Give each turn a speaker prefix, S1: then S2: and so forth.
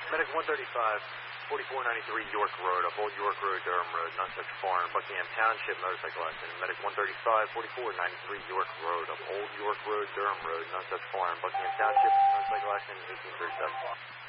S1: Medic 135, 4493 York Road, up Old York Road, Durham Road, Nonsuch Farm, Buckingham Township, motorcycle accident. Medic 135, 4493 York Road, up Old York Road, Durham Road, Nonsuch Farm, Buckingham Township, motorcycle accident, 1837.